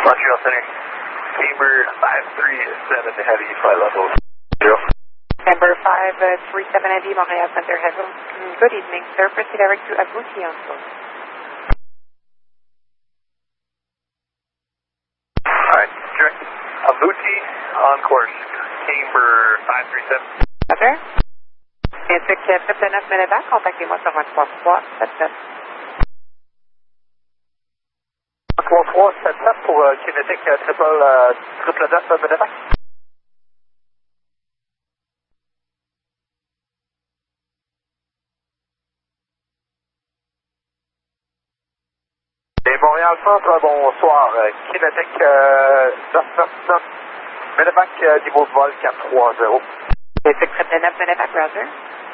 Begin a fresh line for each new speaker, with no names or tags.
Montreal Center. Camber 537 Heavy, flight level 0.
Camber 537 Heavy, Montreal Center Heavy. Good evening, sir. Proceed direct to Abouti on course.
Alright, direct Abouti on course. Camber 537.
Roger. Québec 7 Medevac, contactez-moi sur 13377.
3377 pour Kinetic triple 9 Medevac. Et Montréal Centre, bonsoir. Kinetic 999 Medevac, niveau de vol 430.
Québec 7 Medevac, Roger.